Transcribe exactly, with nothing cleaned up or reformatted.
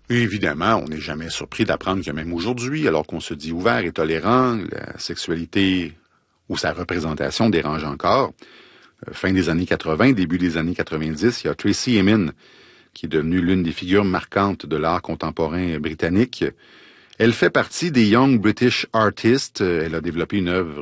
Et évidemment, on n'est jamais surpris d'apprendre que même aujourd'hui, alors qu'on se dit ouvert et tolérant, la sexualité ou sa représentation dérange encore. Euh, fin des années quatre-vingts, début des années quatre-vingt-dix, il y a Tracey Emin, qui est devenue l'une des figures marquantes de l'art contemporain britannique. Elle fait partie des Young British Artists. Elle a développé une œuvre